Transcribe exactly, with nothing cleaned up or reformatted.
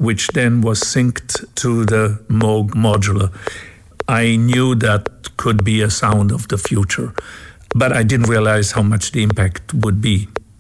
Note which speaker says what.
Speaker 1: which then was synced to the Moog modular. I knew that could be a sound of the future, but I didn't realize how much the impact would be.